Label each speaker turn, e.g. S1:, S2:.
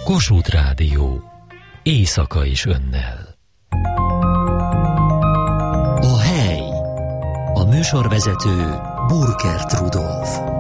S1: Kossuth Rádió. Éjszaka is önnel.
S2: A hely. A műsorvezető Burkert Rudolf.